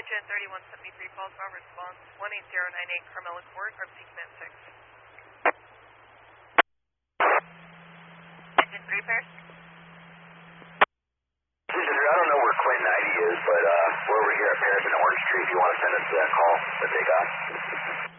Engine 3173 Fallsville response 18098 Carmela Court, our peak net 6. Engine 3 pairs. I don't know where Clinton 90 is, but we're over here at Paris and Orange Tree. If you want to send us a call, the takeoff.